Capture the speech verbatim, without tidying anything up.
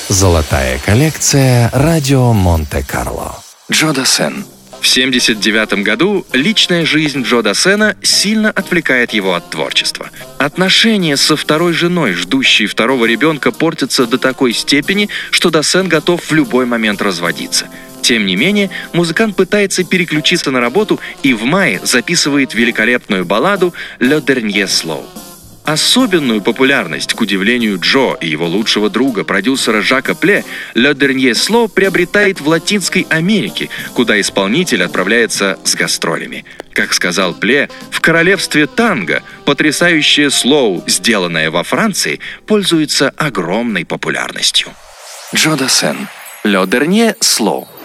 Золотая коллекция «Радио Монте-Карло». Джо Дассен. В семьдесят девятом году личная жизнь Джо Дассена сильно отвлекает его от творчества. Отношения со второй женой, ждущей второго ребенка, портятся до такой степени, что Дассен готов в любой момент разводиться. Тем не менее, музыкант пытается переключиться на работу и в мае записывает великолепную балладу «Le Dernier Slow». Особенную популярность, к удивлению Джо и его лучшего друга, продюсера Жака Пле, «Le Dernier Slow» приобретает в Латинской Америке, куда исполнитель отправляется с гастролями. Как сказал Пле, в королевстве танго потрясающее слоу, сделанное во Франции, пользуется огромной популярностью. Джо Дассен. «Le Dernier Slow».